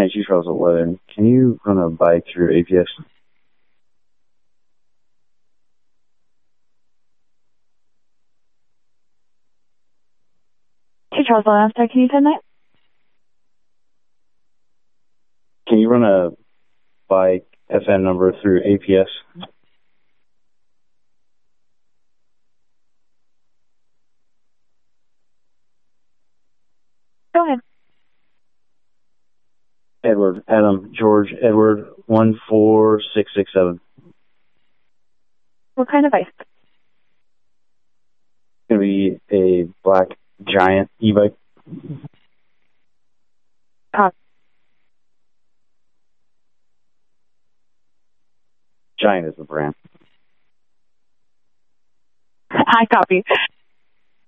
2011. Can you run a bike through APS? Charles, I'm sorry, can you send that? Can you run a bike FN number through APS? Go ahead. Edward, Adam, George, Edward, 14667. What kind of bike? It's going to be a black giant e-bike. Giant is the brand. I copy.